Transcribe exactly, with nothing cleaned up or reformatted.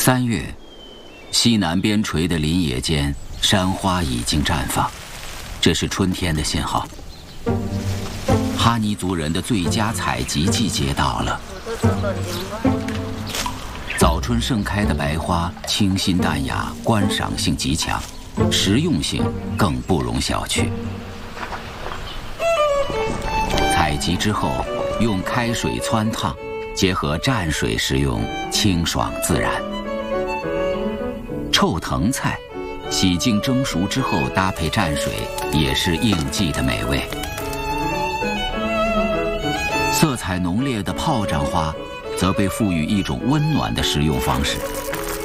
三月，西南边陲的林野间，山花已经绽放，这是春天的信号。哈尼族人的最佳采集季节到了。早春盛开的白花，清新淡雅，观赏性极强，实用性更不容小觑。采集之后，用开水汆烫，结合蘸水食用，清爽自然。臭藤菜，洗净蒸熟之后搭配蘸水，也是应季的美味。色彩浓烈的炮仗花，则被赋予一种温暖的食用方式。